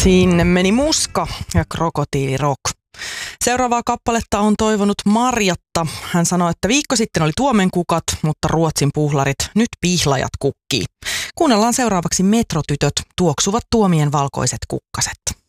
Sinne meni Muska ja Krokotiilirock. Seuraavaa kappaletta on toivonut Marjatta. Hän sanoi, että viikko sitten oli tuomenkukat, mutta Ruotsin puhlarit, nyt pihlajat kukkii. Kuunnellaan seuraavaksi Metrotytöt, tuoksuvat tuomien valkoiset kukkaset.